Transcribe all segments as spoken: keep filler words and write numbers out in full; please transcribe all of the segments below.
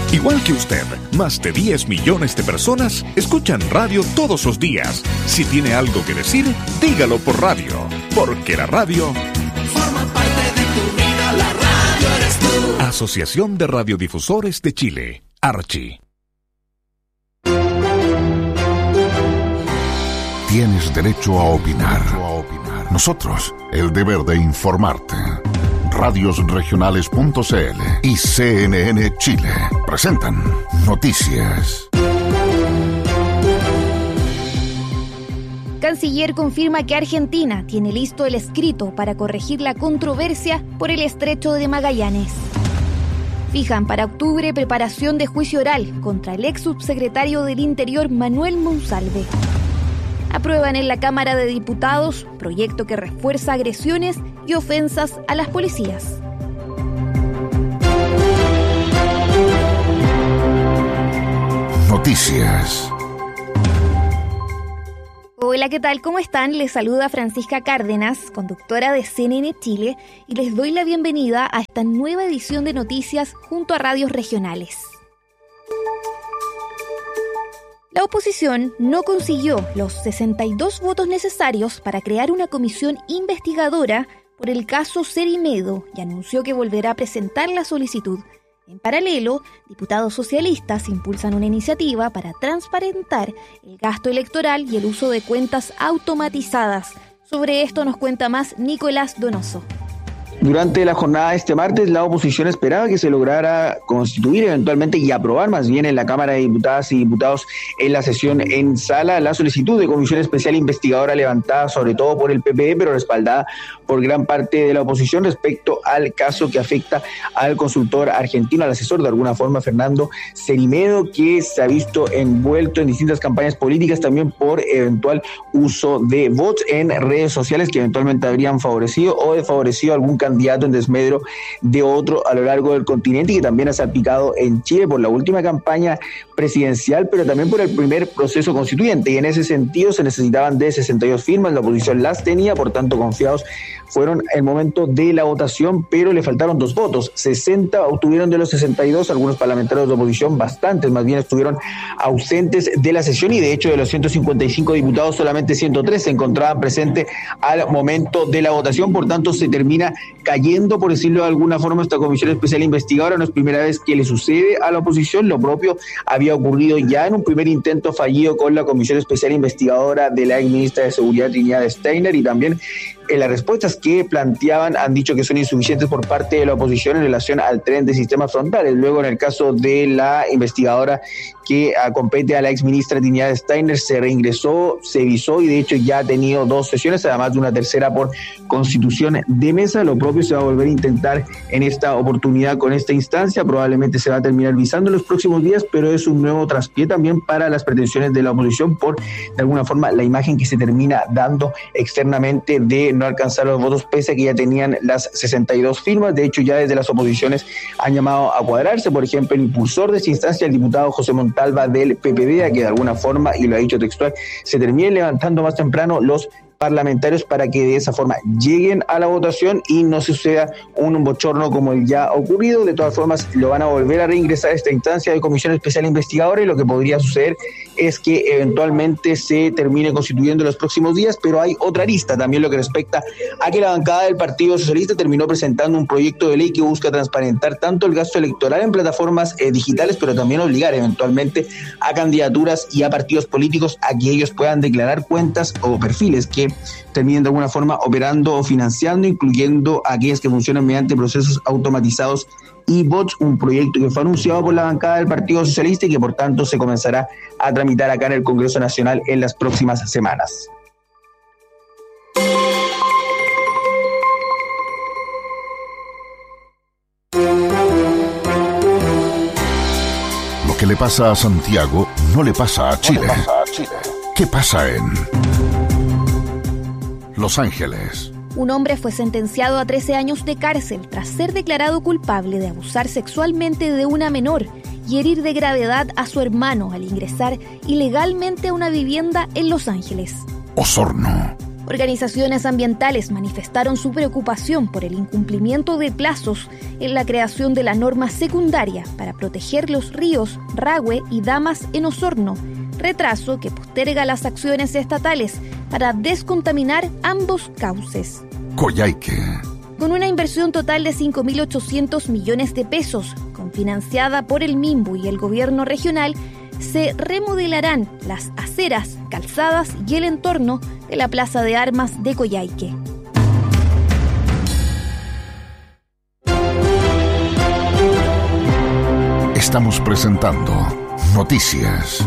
Igual que usted, más de diez millones de personas escuchan radio todos los días. Si tiene algo que decir, dígalo por radio, porque la radio forma parte de tu vida, la radio eres tú. Asociación de Radiodifusores de Chile, Archi. Tienes derecho a opinar. Nosotros, el deber de informarte. radios regionales punto c l y C N N Chile presentan Noticias. Canciller confirma que Argentina tiene listo el escrito para corregir la controversia por el Estrecho de Magallanes. Fijan para octubre preparación de juicio oral contra el ex subsecretario del Interior Manuel Monsalve. Aprueban en la Cámara de Diputados proyecto que refuerza agresiones y ofensas a las policías. Noticias. Hola, ¿qué tal? ¿Cómo están? Les saluda Francisca Cárdenas, conductora de C N N Chile, y les doy la bienvenida a esta nueva edición de Noticias junto a radios regionales. La oposición no consiguió los sesenta y dos votos necesarios para crear una comisión investigadora por el caso Cerimedo y anunció que volverá a presentar la solicitud. En paralelo, diputados socialistas impulsan una iniciativa para transparentar el gasto electoral y el uso de cuentas automatizadas. Sobre esto nos cuenta más Nicolás Donoso. Durante la jornada de este martes, la oposición esperaba que se lograra constituir eventualmente y aprobar más bien en la Cámara de Diputadas y Diputados en la sesión en sala la solicitud de comisión especial investigadora levantada sobre todo por el P P D, pero respaldada por gran parte de la oposición respecto al caso que afecta al consultor argentino, al asesor de alguna forma, Fernando Cerimedo, que se ha visto envuelto en distintas campañas políticas también por eventual uso de bots en redes sociales que eventualmente habrían favorecido o desfavorecido a algún candidato candidato en desmedro de otro a lo largo del continente y que también ha salpicado en Chile por la última campaña presidencial, pero también por el primer proceso constituyente, y en ese sentido se necesitaban de sesenta y dos firmas, la oposición las tenía, por tanto confiados fueron el momento de la votación, pero le faltaron dos votos, sesenta obtuvieron de los sesenta y dos, algunos parlamentarios de oposición, bastantes más bien estuvieron ausentes de la sesión, y de hecho de los ciento cincuenta y cinco diputados solamente ciento tres se encontraban presentes al momento de la votación, por tanto se termina cayendo, por decirlo de alguna forma, esta comisión especial investigadora. No es primera vez que le sucede a la oposición, lo propio había ocurrido ya en un primer intento fallido con la comisión especial investigadora de la ex ministra de Seguridad Trinidad Steiner, y también en las respuestas que planteaban han dicho que son insuficientes por parte de la oposición en relación al tren de sistemas frontales. Luego, en el caso de la investigadora que compete a la ex ministra Trinidad Steiner, se reingresó, se visó y de hecho ya ha tenido dos sesiones, además de una tercera por constitución de mesa. Lo propio se va a volver a intentar en esta oportunidad con esta instancia, probablemente se va a terminar visando en los próximos días, pero es un nuevo traspié también para las pretensiones de la oposición por, de alguna forma, la imagen que se termina dando externamente de no alcanzar los votos pese a que ya tenían las sesenta y dos firmas. De hecho, ya desde las oposiciones han llamado a cuadrarse, por ejemplo, el impulsor de esta instancia, el diputado José Montalva del P P D, a que de alguna forma, y lo ha dicho textual, se terminen levantando más temprano los parlamentarios para que de esa forma lleguen a la votación y no suceda un bochorno como el ya ocurrido. De todas formas, lo van a volver a reingresar a esta instancia de comisión especial investigadora, y lo que podría suceder es que eventualmente se termine constituyendo en los próximos días, pero hay otra arista también, lo que respecta a que la bancada del Partido Socialista terminó presentando un proyecto de ley que busca transparentar tanto el gasto electoral en plataformas eh, digitales, pero también obligar eventualmente a candidaturas y a partidos políticos a que ellos puedan declarar cuentas o perfiles que terminen de alguna forma operando o financiando, incluyendo aquellas que funcionan mediante procesos automatizados y bots, un proyecto que fue anunciado por la bancada del Partido Socialista y que por tanto se comenzará a tramitar acá en el Congreso Nacional en las próximas semanas. Lo que le pasa a Santiago no le pasa a Chile. ¿Qué pasa en Los Ángeles? Un hombre fue sentenciado a trece años de cárcel tras ser declarado culpable de abusar sexualmente de una menor y herir de gravedad a su hermano al ingresar ilegalmente a una vivienda en Los Ángeles. Osorno. Organizaciones ambientales manifestaron su preocupación por el incumplimiento de plazos en la creación de la norma secundaria para proteger los ríos Rahue y Damas en Osorno, retraso que posterga las acciones estatales para descontaminar ambos cauces. Coyhaique. Con una inversión total de cinco mil ochocientos millones de pesos, confinanciada por el Minbu y el gobierno regional, se remodelarán las aceras, calzadas y el entorno de la Plaza de Armas de Coyhaique. Estamos presentando Noticias.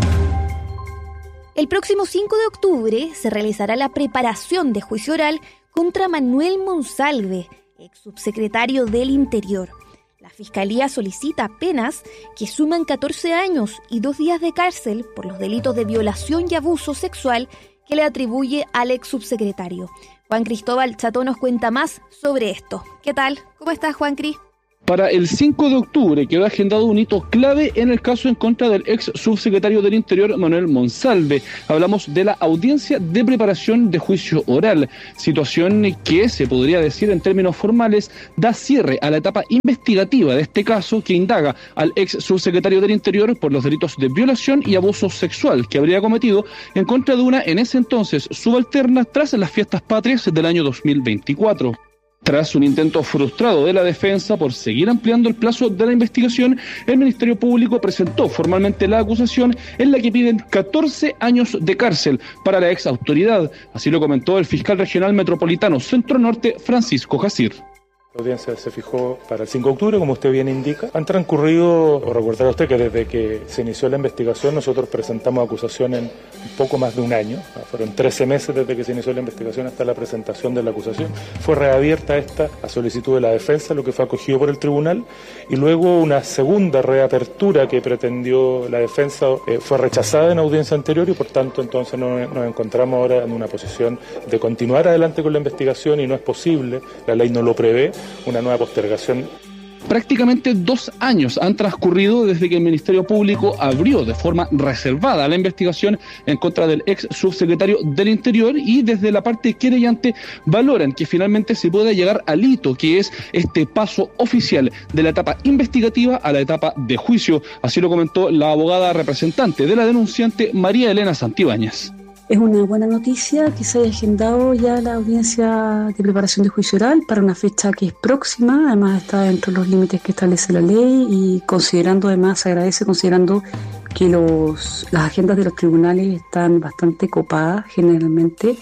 El próximo cinco de octubre se realizará la preparación de juicio oral contra Manuel Monsalve, ex subsecretario del Interior. La Fiscalía solicita penas que suman catorce años y dos días de cárcel por los delitos de violación y abuso sexual que le atribuye al ex subsecretario. Juan Cristóbal Cható nos cuenta más sobre esto. ¿Qué tal? ¿Cómo estás, Juan Cris? Para el cinco de octubre quedó agendado un hito clave en el caso en contra del ex subsecretario del Interior, Manuel Monsalve. Hablamos de la audiencia de preparación de juicio oral, situación que, se podría decir en términos formales, da cierre a la etapa investigativa de este caso que indaga al ex subsecretario del Interior por los delitos de violación y abuso sexual que habría cometido en contra de una, en ese entonces, subalterna tras las fiestas patrias del año dos mil veinticuatro. Tras un intento frustrado de la defensa por seguir ampliando el plazo de la investigación, el Ministerio Público presentó formalmente la acusación en la que piden catorce años de cárcel para la ex autoridad. Así lo comentó el fiscal regional metropolitano Centro Norte, Francisco Jacir. La audiencia se fijó para el cinco de octubre, como usted bien indica. Han transcurrido, o recordará usted que desde que se inició la investigación nosotros presentamos acusación en un poco más de un año. Fueron trece meses desde que se inició la investigación hasta la presentación de la acusación. Fue reabierta esta a solicitud de la defensa, lo que fue acogido por el tribunal, y luego una segunda reapertura que pretendió la defensa eh, fue rechazada en audiencia anterior y por tanto entonces nos, nos encontramos ahora en una posición de continuar adelante con la investigación y no es posible, la ley no lo prevé, una nueva postergación. Prácticamente dos años han transcurrido desde que el Ministerio Público abrió de forma reservada la investigación en contra del ex subsecretario del Interior y desde la parte querellante valoran que finalmente se pueda llegar al hito que es este paso oficial de la etapa investigativa a la etapa de juicio. Así lo comentó la abogada representante de la denunciante María Elena Santibáñez. Es una buena noticia que se haya agendado ya la audiencia de preparación de juicio oral para una fecha que es próxima, además está dentro de los límites que establece la ley y considerando, además se agradece considerando que los, las agendas de los tribunales están bastante copadas generalmente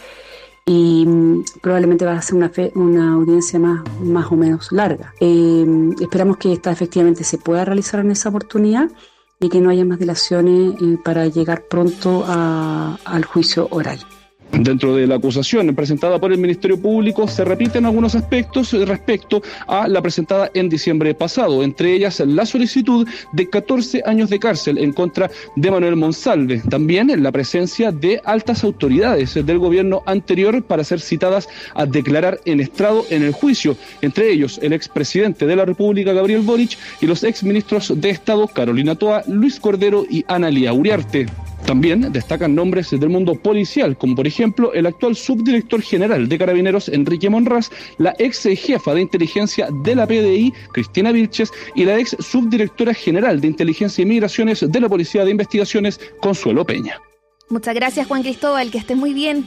y mmm, probablemente va a ser una, fe, una audiencia más, más o menos larga. Eh, esperamos que esta efectivamente se pueda realizar en esa oportunidad y que no haya más dilaciones eh, para llegar pronto a, al juicio oral. Dentro de la acusación presentada por el Ministerio Público se repiten algunos aspectos respecto a la presentada en diciembre pasado, entre ellas la solicitud de catorce años de cárcel en contra de Manuel Monsalve, también la presencia de altas autoridades del gobierno anterior para ser citadas a declarar en estrado en el juicio, entre ellos el expresidente de la República Gabriel Boric y los exministros de Estado Carolina Toa, Luis Cordero y Ana Lía Uriarte. También destacan nombres del mundo policial, como por ejemplo el actual subdirector general de Carabineros, Enrique Monraz, la ex jefa de inteligencia de la P D I, Cristina Vilches, y la ex subdirectora general de Inteligencia y Migraciones de la Policía de Investigaciones, Consuelo Peña. Muchas gracias, Juan Cristóbal, que estés muy bien.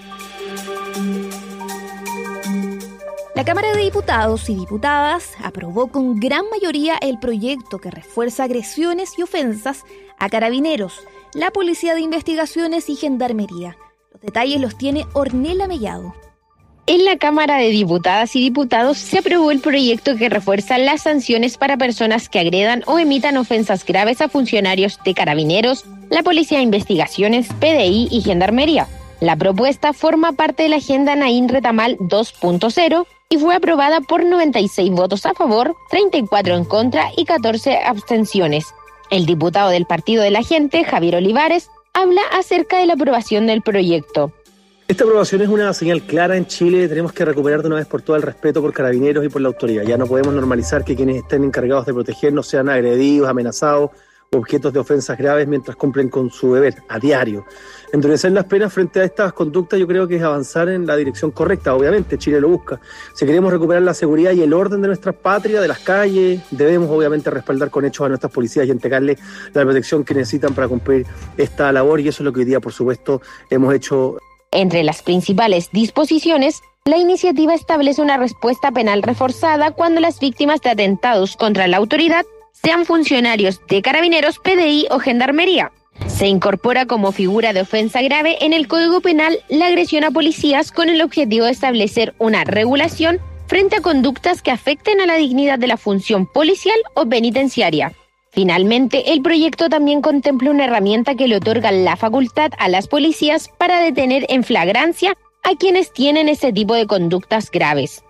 La Cámara de Diputados y Diputadas aprobó con gran mayoría el proyecto que refuerza agresiones y ofensas a Carabineros, la Policía de Investigaciones y Gendarmería. Los detalles los tiene Ornella Mellado. En la Cámara de Diputadas y Diputados se aprobó el proyecto que refuerza las sanciones para personas que agredan o emitan ofensas graves a funcionarios de Carabineros, la Policía de Investigaciones, P D I y Gendarmería. La propuesta forma parte de la Agenda Naín Retamal dos punto cero y fue aprobada por noventa y seis votos a favor, treinta y cuatro en contra y catorce abstenciones. El diputado del Partido de la Gente, Javier Olivares, habla acerca de la aprobación del proyecto. Esta aprobación es una señal clara en Chile. Tenemos que recuperar de una vez por todas el respeto por Carabineros y por la autoridad. Ya no podemos normalizar que quienes estén encargados de protegernos sean agredidos, amenazados objetos de ofensas graves mientras cumplen con su deber a diario. Endurecer las penas frente a estas conductas yo creo que es avanzar en la dirección correcta, obviamente Chile lo busca. Si queremos recuperar la seguridad y el orden de nuestra patria, de las calles, debemos obviamente respaldar con hechos a nuestras policías y entregarles la protección que necesitan para cumplir esta labor, y eso es lo que hoy día, por supuesto, hemos hecho. Entre las principales disposiciones, la iniciativa establece una respuesta penal reforzada cuando las víctimas de atentados contra la autoridad sean funcionarios de Carabineros, P D I o Gendarmería. Se incorpora como figura de ofensa grave en el Código Penal la agresión a policías con el objetivo de establecer una regulación frente a conductas que afecten a la dignidad de la función policial o penitenciaria. Finalmente, el proyecto también contempla una herramienta que le otorga la facultad a las policías para detener en flagrancia a quienes tienen este tipo de conductas graves.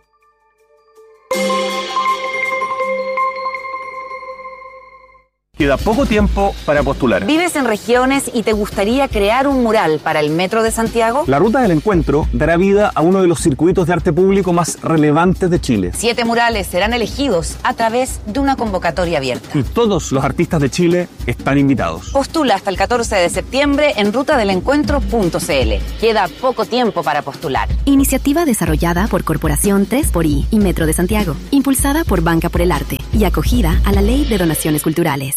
Queda poco tiempo para postular. ¿Vives en regiones y te gustaría crear un mural para el Metro de Santiago? La Ruta del Encuentro dará vida a uno de los circuitos de arte público más relevantes de Chile. Siete murales serán elegidos a través de una convocatoria abierta. Y todos los artistas de Chile están invitados. Postula hasta el catorce de septiembre en ruta del encuentro punto c l. Queda poco tiempo para postular. Iniciativa desarrollada por Corporación tres por I y Metro de Santiago, impulsada por Banca por el Arte y acogida a la Ley de Donaciones Culturales.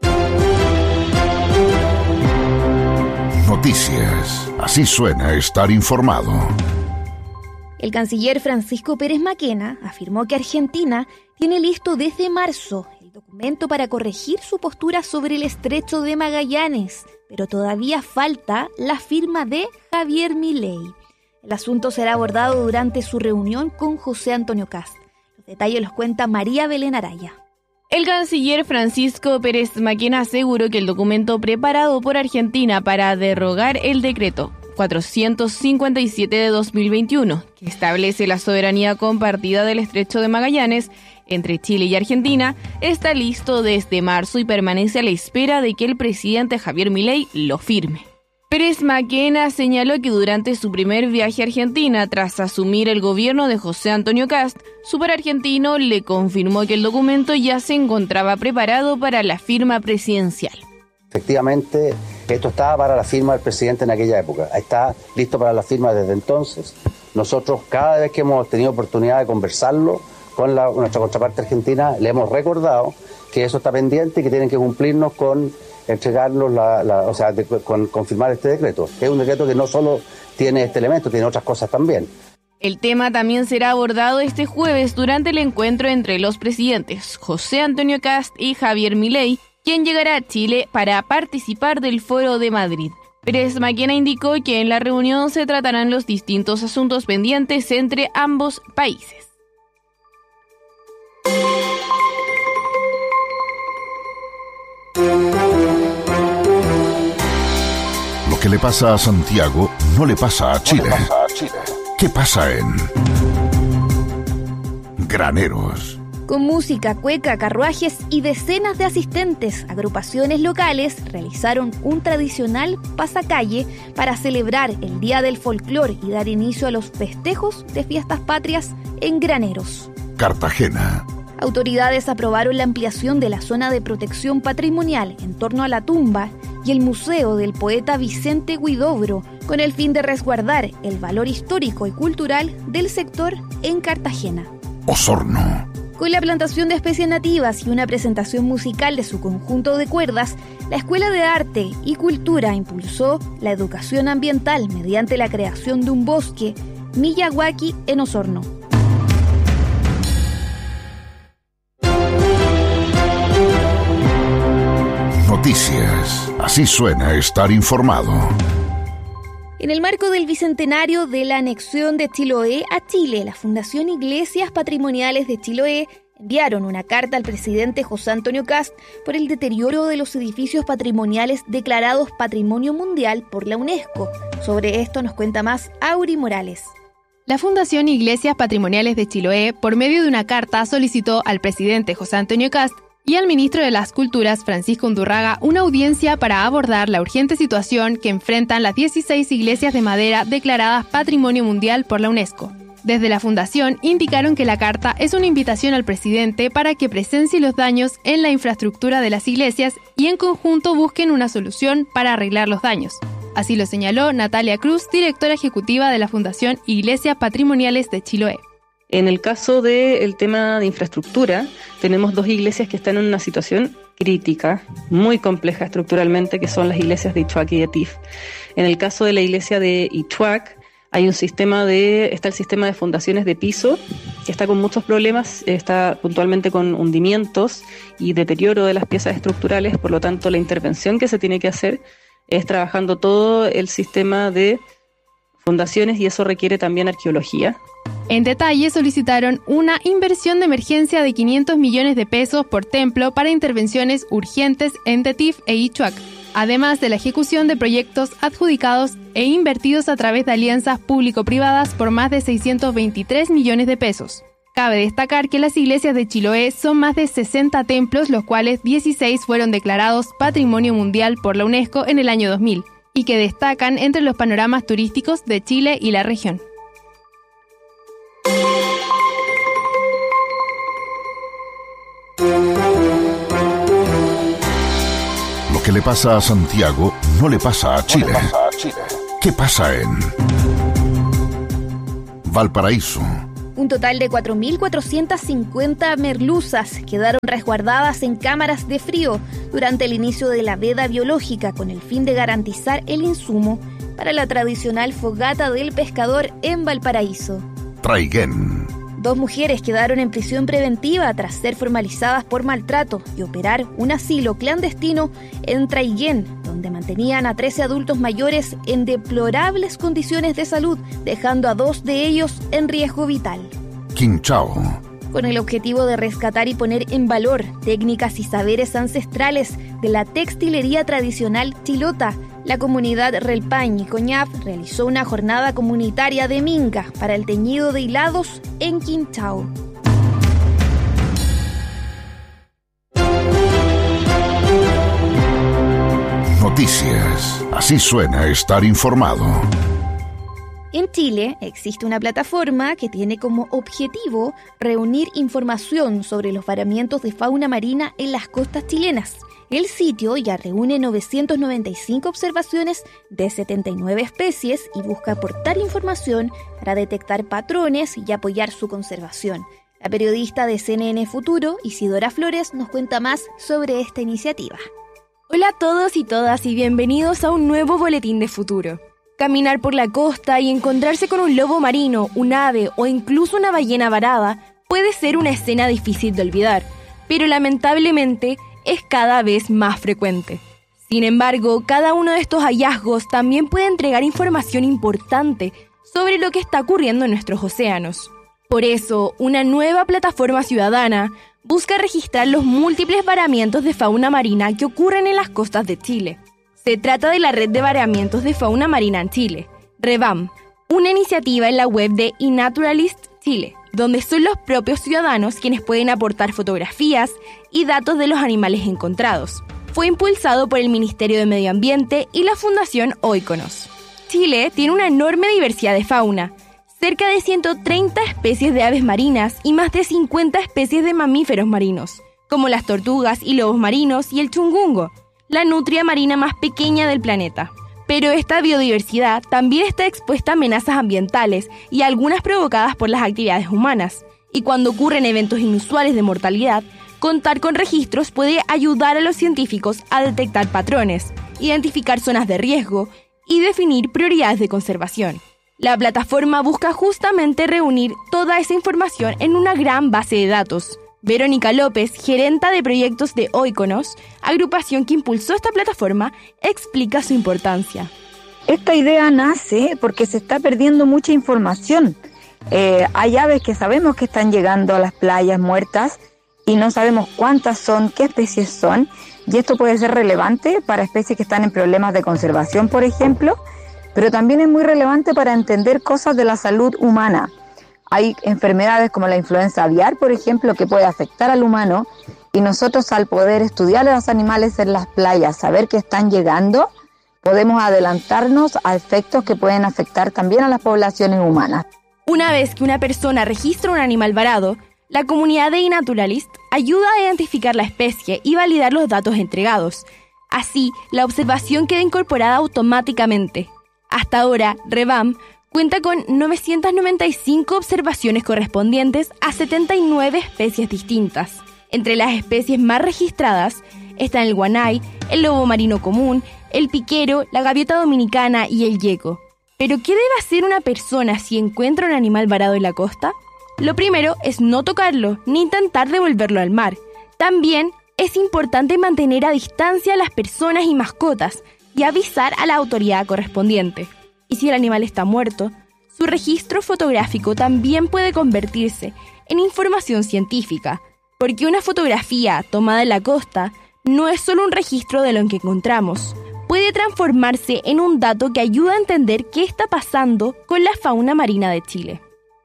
Noticias. Así suena estar informado. El canciller Francisco Pérez Maquena afirmó que Argentina tiene listo desde marzo el documento para corregir su postura sobre el estrecho de Magallanes, pero todavía falta la firma de Javier Milei. El asunto será abordado durante su reunión con José Antonio Kast. Los detalles los cuenta María Belén Araya. El canciller Francisco Pérez Maquena aseguró que el documento preparado por Argentina para derogar el decreto cuatrocientos cincuenta y siete de dos mil veintiuno, que establece la soberanía compartida del estrecho de Magallanes entre Chile y Argentina, está listo desde marzo y permanece a la espera de que el presidente Javier Milei lo firme. Pérez Maquena señaló que durante su primer viaje a Argentina, tras asumir el gobierno de José Antonio Kast, su par argentino le confirmó que el documento ya se encontraba preparado para la firma presidencial. Efectivamente, esto estaba para la firma del presidente en aquella época. Está listo para la firma desde entonces. Nosotros, cada vez que hemos tenido oportunidad de conversarlo con la, nuestra contraparte argentina, le hemos recordado que eso está pendiente y que tienen que cumplirnos con entregarnos, la, la, o sea, de, con confirmar este decreto. Es un decreto que no solo tiene este elemento, tiene otras cosas también. El tema también será abordado este jueves durante el encuentro entre los presidentes José Antonio Kast y Javier Milei, quien llegará a Chile para participar del Foro de Madrid. Pérez Maquena indicó que en la reunión se tratarán los distintos asuntos pendientes entre ambos países. Lo que le pasa a Santiago no le pasa a Chile. No le pasa a Chile. ¿Qué pasa en Graneros? Con música, cueca, carruajes y decenas de asistentes, agrupaciones locales realizaron un tradicional pasacalle para celebrar el Día del Folclor y dar inicio a los festejos de fiestas patrias en Graneros. Cartagena. Autoridades aprobaron la ampliación de la zona de protección patrimonial en torno a la tumba y el museo del poeta Vicente Huidobro, con el fin de resguardar el valor histórico y cultural del sector en Cartagena. Osorno. Con la plantación de especies nativas y una presentación musical de su conjunto de cuerdas, la Escuela de Arte y Cultura impulsó la educación ambiental mediante la creación de un bosque Miyawaki en Osorno. Noticias. Así suena estar informado. En el marco del bicentenario de la anexión de Chiloé a Chile, la Fundación Iglesias Patrimoniales de Chiloé enviaron una carta al presidente José Antonio Kast por el deterioro de los edificios patrimoniales declarados Patrimonio Mundial por la UNESCO. Sobre esto nos cuenta más Auri Morales. La Fundación Iglesias Patrimoniales de Chiloé, por medio de una carta, solicitó al presidente José Antonio Kast y al ministro de las Culturas, Francisco Undurraga, una audiencia para abordar la urgente situación que enfrentan las dieciséis iglesias de madera declaradas Patrimonio Mundial por la UNESCO. Desde la fundación indicaron que la carta es una invitación al presidente para que presencie los daños en la infraestructura de las iglesias y en conjunto busquen una solución para arreglar los daños. Así lo señaló Natalia Cruz, directora ejecutiva de la Fundación Iglesias Patrimoniales de Chiloé. En el caso del tema de infraestructura, tenemos dos iglesias que están en una situación crítica, muy compleja estructuralmente, que son las iglesias de Ichuac y de Tif. En el caso de la iglesia de Ichuac, hay un sistema de, está el sistema de fundaciones de piso, que está con muchos problemas, está puntualmente con hundimientos y deterioro de las piezas estructurales, por lo tanto la intervención que se tiene que hacer es trabajando todo el sistema de fundaciones y eso requiere también arqueología. En detalle, solicitaron una inversión de emergencia de quinientos millones de pesos por templo para intervenciones urgentes en Tetif e Ichuac, además de la ejecución de proyectos adjudicados e invertidos a través de alianzas público-privadas por más de seiscientos veintitrés millones de pesos. Cabe destacar que las iglesias de Chiloé son más de sesenta templos, los cuales dieciséis fueron declarados Patrimonio Mundial por la UNESCO en el año dos mil, y que destacan entre los panoramas turísticos de Chile y la región. Lo que le pasa a Santiago no le pasa a Chile. No le pasa a Chile. ¿Qué pasa en Valparaíso? Un total de cuatro mil cuatrocientas cincuenta merluzas quedaron resguardadas en cámaras de frío durante el inicio de la veda biológica con el fin de garantizar el insumo para la tradicional fogata del pescador en Valparaíso. Traiguén. Dos mujeres quedaron en prisión preventiva tras ser formalizadas por maltrato y operar un asilo clandestino en Traiguén, donde mantenían a trece adultos mayores en deplorables condiciones de salud, dejando a dos de ellos en riesgo vital. Quinchao. Con el objetivo de rescatar y poner en valor técnicas y saberes ancestrales de la textilería tradicional chilota, la comunidad Relpañ y Coñaf realizó una jornada comunitaria de minga para el teñido de hilados en Quinchao. Noticias. Así suena estar informado. En Chile existe una plataforma que tiene como objetivo reunir información sobre los varamientos de fauna marina en las costas chilenas. El sitio ya reúne novecientas noventa y cinco observaciones de setenta y nueve especies y busca aportar información para detectar patrones y apoyar su conservación. La periodista de C N N Futuro, Isidora Flores, nos cuenta más sobre esta iniciativa. Hola a todos y todas y bienvenidos a un nuevo boletín de Futuro. Caminar por la costa y encontrarse con un lobo marino, un ave o incluso una ballena varada puede ser una escena difícil de olvidar, pero lamentablemente es cada vez más frecuente. Sin embargo, cada uno de estos hallazgos también puede entregar información importante sobre lo que está ocurriendo en nuestros océanos. Por eso, una nueva plataforma ciudadana busca registrar los múltiples varamientos de fauna marina que ocurren en las costas de Chile. Se trata de la Red de Varamientos de Fauna Marina en Chile, REVAM, una iniciativa en la web de iNaturalist Chile, donde son los propios ciudadanos quienes pueden aportar fotografías y datos de los animales encontrados. Fue impulsado por el Ministerio de Medio Ambiente y la Fundación Oikonos. Chile tiene una enorme diversidad de fauna, cerca de ciento treinta especies de aves marinas y más de cincuenta especies de mamíferos marinos, como las tortugas y lobos marinos y el chungungo, la nutria marina más pequeña del planeta. Pero esta biodiversidad también está expuesta a amenazas ambientales y algunas provocadas por las actividades humanas. Y cuando ocurren eventos inusuales de mortalidad, contar con registros puede ayudar a los científicos a detectar patrones, identificar zonas de riesgo y definir prioridades de conservación. La plataforma busca justamente reunir toda esa información en una gran base de datos. Verónica López, gerenta de proyectos de Oikonos, agrupación que impulsó esta plataforma, explica su importancia. Esta idea nace porque se está perdiendo mucha información. Eh, hay aves que sabemos que están llegando a las playas muertas y no sabemos cuántas son, qué especies son, y esto puede ser relevante para especies que están en problemas de conservación, por ejemplo, pero también es muy relevante para entender cosas de la salud humana. Hay enfermedades como la influenza aviar, por ejemplo, que puede afectar al humano, y nosotros al poder estudiar a los animales en las playas, saber que están llegando, podemos adelantarnos a efectos que pueden afectar también a las poblaciones humanas. Una vez que una persona registra un animal varado, la comunidad de iNaturalist ayuda a identificar la especie y validar los datos entregados. Así, la observación queda incorporada automáticamente. Hasta ahora, Revam cuenta con novecientas noventa y cinco observaciones correspondientes a setenta y nueve especies distintas. Entre las especies más registradas están el guanay, el lobo marino común, el piquero, la gaviota dominicana y el gecko. ¿Pero qué debe hacer una persona si encuentra un animal varado en la costa? Lo primero es no tocarlo ni intentar devolverlo al mar. También es importante mantener a distancia a las personas y mascotas y avisar a la autoridad correspondiente. Y si el animal está muerto, su registro fotográfico también puede convertirse en información científica, porque una fotografía tomada en la costa no es solo un registro de lo que encontramos. Puede transformarse en un dato que ayuda a entender qué está pasando con la fauna marina de Chile.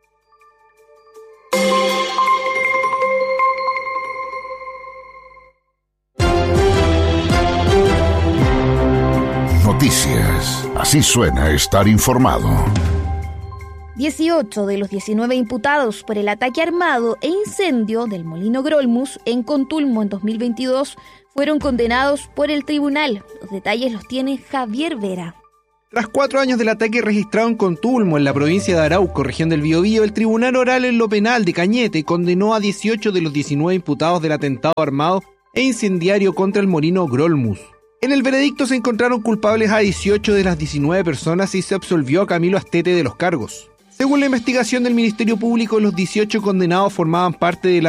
Noticias. Así suena estar informado. dieciocho de los diecinueve imputados por el ataque armado e incendio del Molino Grolmus en Contulmo en dos mil veintidós fueron condenados por el tribunal. Los detalles los tiene Javier Vera. Tras cuatro años del ataque registrado en Contulmo, en la provincia de Arauco, región del Biobío, el Tribunal Oral en lo Penal de Cañete condenó a dieciocho de los diecinueve imputados del atentado armado e incendiario contra el Molino Grolmus. En el veredicto se encontraron culpables a dieciocho de las diecinueve personas y se absolvió a Camilo Astete de los cargos. Según la investigación del Ministerio Público, los dieciocho condenados formaban parte de la